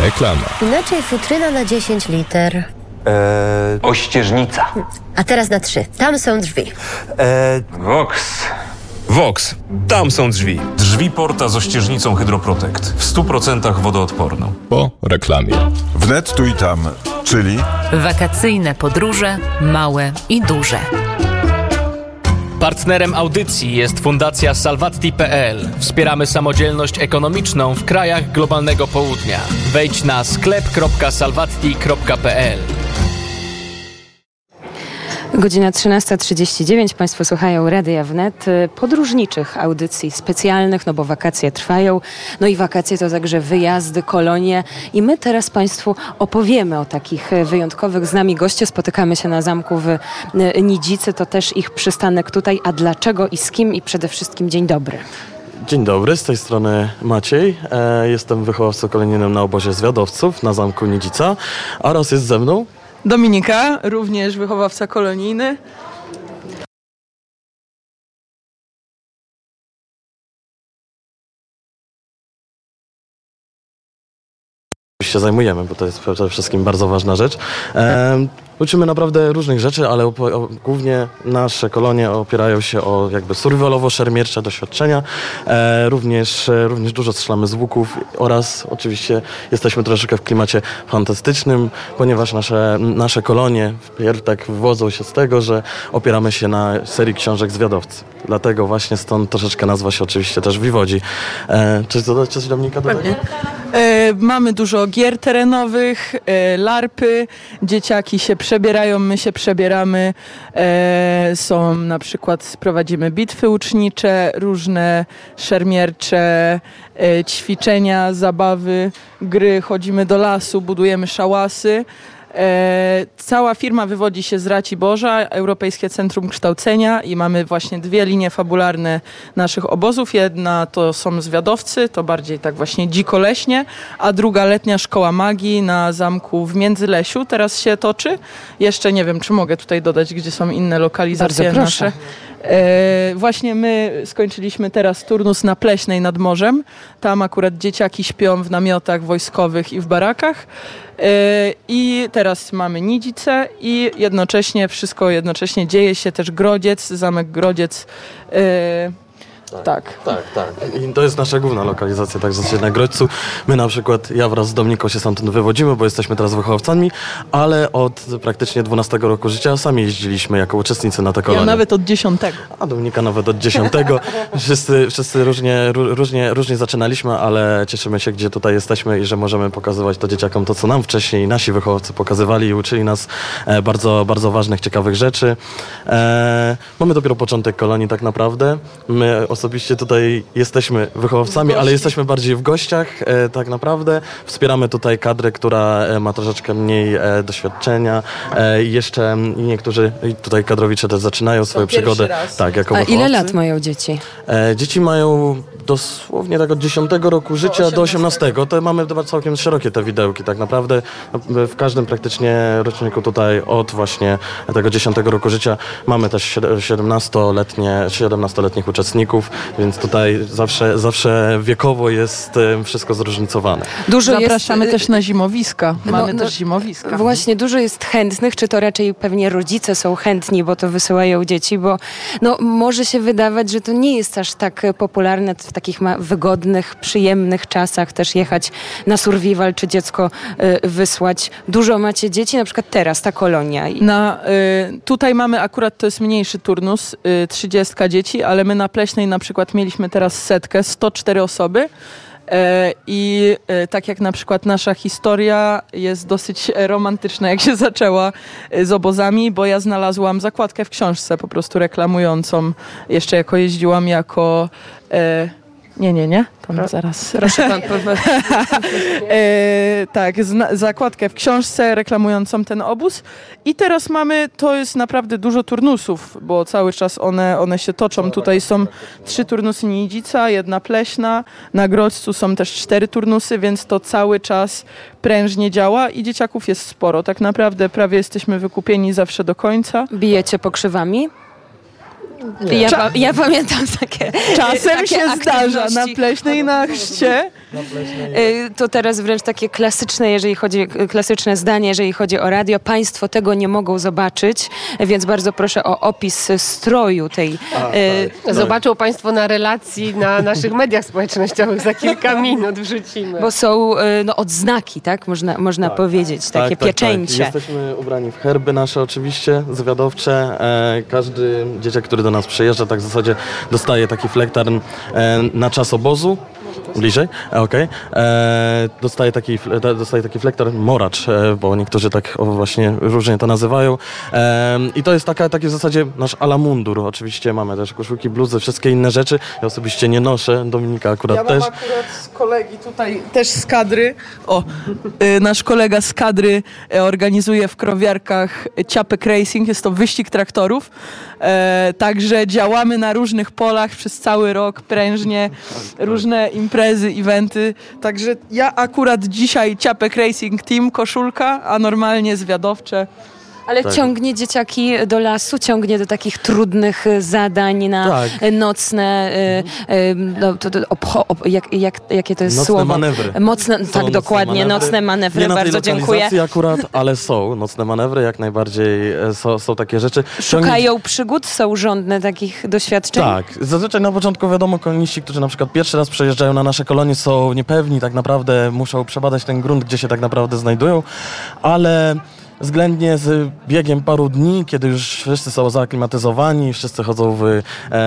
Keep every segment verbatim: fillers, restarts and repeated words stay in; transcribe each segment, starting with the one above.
Reklama. Inaczej futryna na dziesięć liter. Eee... Ościeżnica. A teraz na trzy. Tam są drzwi. Eee... Vox. Vox. Tam są drzwi. Drzwi Porta z ościeżnicą Hydroprotect. W stu procentach wodoodporną. Po reklamie. Wnet tu i tam, czyli... Wakacyjne podróże, małe i duże. Partnerem audycji jest Fundacja Salvatti kropka pe el. Wspieramy samodzielność ekonomiczną w krajach globalnego południa. Wejdź na sklep kropka salvatti kropka pe el. Godzina trzynasta trzydzieści dziewięć. Państwo słuchają Radia Wnet, podróżniczych audycji specjalnych, no bo wakacje trwają. No i wakacje to także wyjazdy, kolonie. I my teraz Państwu opowiemy o takich wyjątkowych. Z nami goście, spotykamy się na zamku w Nidzicy. To też ich przystanek tutaj. A dlaczego i z kim? I przede wszystkim dzień dobry. Dzień dobry, z tej strony Maciej. E, jestem wychowawcą kolonijnym na obozie zwiadowców na zamku Nidzica. Oraz jest ze mną Dominika, również wychowawca kolonijny. się zajmujemy, bo to jest przede wszystkim bardzo ważna rzecz. E, uczymy naprawdę różnych rzeczy, ale op- o, głównie nasze kolonie opierają się o jakby survivalowo-szermiercze doświadczenia. E, również, e, również dużo strzelamy z łuków oraz oczywiście jesteśmy troszeczkę w klimacie fantastycznym, ponieważ nasze, nasze kolonie wpierw tak wywodzą się z tego, że opieramy się na serii książek zwiadowcy. Dlatego właśnie stąd troszeczkę nazwa się oczywiście też wywodzi. E, czy dodać coś, Dominika? Pewnie. E, mamy dużo gier terenowych, e, larpy, dzieciaki się przebierają, my się przebieramy. E, są na przykład, prowadzimy bitwy ucznicze, różne szermiercze e, ćwiczenia, zabawy, gry, chodzimy do lasu, budujemy szałasy. E, cała firma wywodzi się z Raciborza, Europejskie Centrum Kształcenia, i mamy właśnie dwie linie fabularne naszych obozów. Jedna to są zwiadowcy, to bardziej tak właśnie dzikoleśnie, a druga letnia szkoła magii na zamku w Międzylesiu teraz się toczy. Jeszcze nie wiem, czy mogę tutaj dodać, gdzie są inne lokalizacje Bardzo proszę. nasze. E, właśnie my skończyliśmy teraz turnus na Pleśnej nad morzem. Tam akurat dzieciaki śpią w namiotach wojskowych i w barakach. E, I teraz mamy Nidzice i jednocześnie wszystko jednocześnie dzieje się też Grodziec, zamek Grodziec. E, Tak, tak, tak. I to jest nasza główna lokalizacja, także na Grodźcu. My na przykład, ja wraz z Dominiką się stamtąd wywodzimy, bo jesteśmy teraz wychowawcami, ale od praktycznie dwunastego roku życia sami jeździliśmy jako uczestnicy na te kolonie. Ja nawet od dziesiątego. A Dominika nawet od dziesiątego. Wszyscy, wszyscy różnie, różnie, różnie zaczynaliśmy, ale cieszymy się, gdzie tutaj jesteśmy i że możemy pokazywać to dzieciakom to, co nam wcześniej nasi wychowawcy pokazywali i uczyli nas bardzo, bardzo ważnych, ciekawych rzeczy. E, mamy dopiero początek kolonii tak naprawdę. My osobiście tutaj jesteśmy wychowawcami, ale jesteśmy bardziej w gościach e, tak naprawdę. Wspieramy tutaj kadrę, która e, ma troszeczkę mniej e, doświadczenia. E, jeszcze niektórzy tutaj kadrowicze też zaczynają swoją przygodę. Tak, jako A wychowawcy. ile lat mają dzieci? E, dzieci mają dosłownie tak od dziesiątego roku życia do osiemnastego. To mamy całkiem szerokie te widełki tak naprawdę. W każdym praktycznie roczniku tutaj od właśnie tego dziesiątego roku życia mamy też siedemnastoletnie, siedemnastoletnich uczestników, więc tutaj zawsze, zawsze wiekowo jest wszystko zróżnicowane. Dużo Zapraszamy jest, też na zimowiska. Mamy no, no, też zimowiska. Właśnie, dużo jest chętnych, czy to raczej pewnie rodzice są chętni, bo to wysyłają dzieci, bo no, może się wydawać, że to nie jest aż tak popularne w takich ma wygodnych, przyjemnych czasach też jechać na survival, czy dziecko y, wysłać. Dużo macie dzieci, na przykład teraz ta kolonia. Na, y, tutaj mamy akurat, to jest mniejszy turnus, y, trzydzieści dzieci, ale my na Pleśnej na przykład mieliśmy teraz setkę, sto cztery osoby. I tak jak na przykład nasza historia jest dosyć romantyczna, jak się zaczęła z obozami, bo ja znalazłam zakładkę w książce po prostu reklamującą, jeszcze jako jeździłam jako... Nie, nie, nie. Tam zaraz. Proszę pan. e, tak, zna, zakładkę w książce reklamującą ten obóz. I teraz mamy, to jest naprawdę dużo turnusów, bo cały czas one, one się toczą. Tutaj są trzy turnusy Nidzica, jedna Pleśna. Na Grodzcu są też cztery turnusy, więc to cały czas prężnie działa i dzieciaków jest sporo. Tak naprawdę prawie jesteśmy wykupieni zawsze do końca. Bijecie pokrzywami? Ja, pa- ja pamiętam takie Czasem takie się zdarza na aktywności. Pleśnej na chrzcie. Y, To teraz wręcz takie klasyczne, jeżeli chodzi, klasyczne zdanie, jeżeli chodzi o radio. Państwo tego nie mogą zobaczyć, więc bardzo proszę o opis stroju tej... y, Zobaczą Państwo na relacji na naszych mediach społecznościowych. Za kilka minut wrzucimy. Bo są y, no, odznaki, tak? Można, można powiedzieć, takie Tak, tak, pieczęcie. Tak. Jesteśmy ubrani w herby nasze oczywiście, zwiadowcze. E, każdy dzieciak, który do nas przyjeżdża, tak w zasadzie dostaje taki flektarn e, na czas obozu. Bliżej? E, Okej. E, Dostaje taki, fle- dostaje taki flektor, moracz, e, bo niektórzy tak o, właśnie różnie to nazywają. E, I to jest taka, taki w zasadzie nasz alamundur. Oczywiście mamy też koszulki, bluzy, wszystkie inne rzeczy. Ja osobiście nie noszę, Dominika akurat Ja też. mam akurat z kolegi tutaj też z kadry. O, y, nasz kolega z kadry y, organizuje w Krowiarkach Ciapek Racing. Jest to wyścig traktorów. E, także działamy na różnych polach przez cały rok prężnie. Różne imprezy, eventy. Także ja akurat dzisiaj Ciapek Racing Team, koszulka, a normalnie zwiadowcze. Ale Tak. ciągnie dzieciaki do lasu, ciągnie do takich trudnych y, zadań na Tak. y, nocne, y, y, no, to, to, obcho, ob, jak, jak, jakie to jest Nocne słowo? manewry. Mocne, Są tak, nocne dokładnie, manewry. nocne manewry, Nie na tej bardzo dziękuję. lokalizacji akurat, ale są nocne manewry, jak najbardziej e, są, są takie rzeczy. Szukają przygód, są żądne takich doświadczeń? Tak, zazwyczaj na początku wiadomo, koloniści, którzy na przykład pierwszy raz przejeżdżają na nasze kolonie, są niepewni, tak naprawdę muszą przebadać ten grunt, gdzie się tak naprawdę znajdują, ale względnie z biegiem paru dni, kiedy już wszyscy są zaaklimatyzowani, wszyscy chodzą w, e,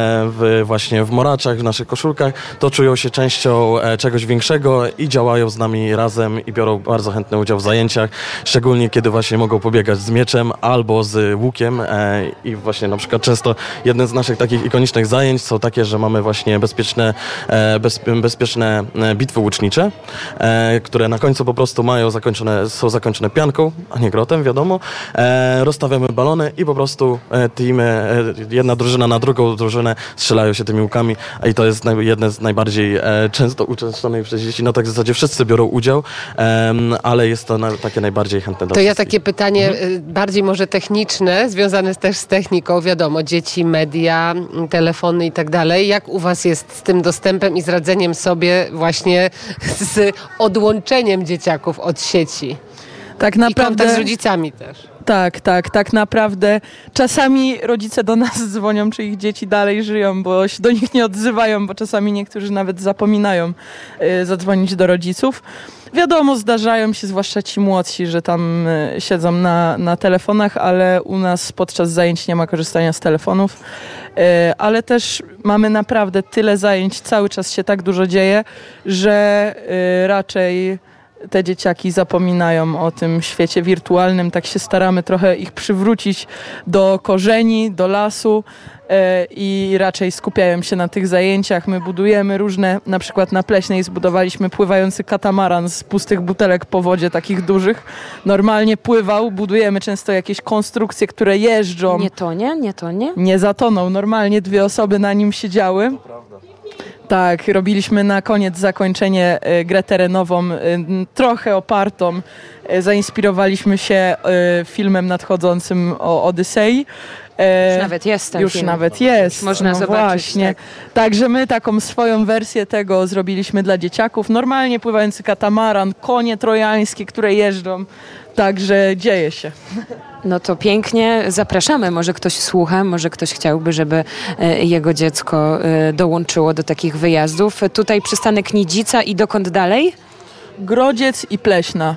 w właśnie w moraczach, w naszych koszulkach, to czują się częścią e, czegoś większego i działają z nami razem i biorą bardzo chętny udział w zajęciach, szczególnie kiedy właśnie mogą pobiegać z mieczem albo z łukiem e, i właśnie na przykład często jedne z naszych takich ikonicznych zajęć są takie, że mamy właśnie bezpieczne, e, bez, bezpieczne e, bitwy łucznicze, e, które na końcu po prostu mają zakończone, są zakończone pianką, a nie grotem, wiadomo. E, rozstawiamy balony i po prostu e, teamy, e, jedna drużyna na drugą drużynę strzelają się tymi łukami, a i to jest naj, jedne z najbardziej e, często uczestnionych przez dzieci. No tak w zasadzie wszyscy biorą udział, e, ale jest to na, takie najbardziej chętne do To ja wszystkich. takie pytanie y, bardziej może techniczne, związane też z techniką. Wiadomo, dzieci, media, m, telefony i tak dalej. Jak u was jest z tym dostępem i z radzeniem sobie właśnie z odłączeniem dzieciaków od sieci? Tak I naprawdę. kontakt z rodzicami też. Tak, tak, tak naprawdę. Czasami rodzice do nas dzwonią, czy ich dzieci dalej żyją, bo się do nich nie odzywają, bo czasami niektórzy nawet zapominają y, zadzwonić do rodziców. Wiadomo, zdarzają się, zwłaszcza ci młodsi, że tam y, siedzą na, na telefonach, ale u nas podczas zajęć nie ma korzystania z telefonów. Y, ale też mamy naprawdę tyle zajęć, cały czas się tak dużo dzieje, że y, raczej te dzieciaki zapominają o tym świecie wirtualnym. Tak się staramy trochę ich przywrócić do korzeni, do lasu e, i raczej skupiają się na tych zajęciach. My budujemy różne, na przykład na Pleśnej zbudowaliśmy pływający katamaran z pustych butelek po wodzie, takich dużych. Normalnie pływał, budujemy często jakieś konstrukcje, które jeżdżą. Nie tonie, nie tonie? Nie zatonął. Normalnie dwie osoby na nim siedziały. Tak, robiliśmy na koniec zakończenie e, grę terenową, e, trochę opartą. E, zainspirowaliśmy się e, filmem nadchodzącym o Odysei. E, Już nawet jest ten Już film. nawet jest. Można no zobaczyć, Właśnie. tak. Także my taką swoją wersję tego zrobiliśmy dla dzieciaków. Normalnie pływający katamaran, konie trojańskie, które jeżdżą. Także dzieje się. No to pięknie. Zapraszamy. Może ktoś słucha, może ktoś chciałby, żeby e, jego dziecko e, dołączyło do takich wyjazdów. Tutaj przystanek Nidzica i dokąd dalej? Grodziec i Pleśna.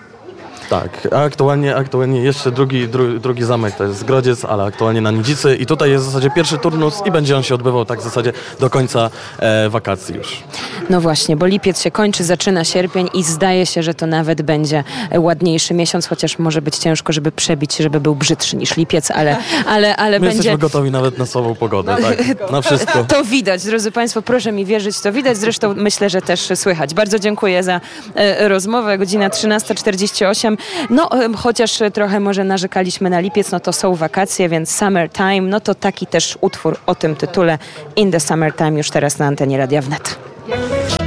Tak, a aktualnie, aktualnie jeszcze drugi, dru, drugi zamek to jest Grodziec, ale aktualnie na Nidzicy i tutaj jest w zasadzie pierwszy turnus i będzie on się odbywał tak w zasadzie do końca e, wakacji już. No właśnie, bo lipiec się kończy, zaczyna sierpień i zdaje się, że to nawet będzie ładniejszy miesiąc, chociaż może być ciężko, żeby przebić, żeby był brzydszy niż lipiec, ale, ale, ale My będzie... jesteśmy gotowi nawet na słabą pogodę, tak, na wszystko. To widać, drodzy Państwo, proszę mi wierzyć, to widać, zresztą myślę, że też słychać. Bardzo dziękuję za e, rozmowę, godzina trzynasta czterdzieści osiem. No, e, chociaż trochę może narzekaliśmy na lipiec, no to są wakacje, więc Summertime, no to taki też utwór o tym tytule In the Summertime już teraz na antenie Radia Wnet.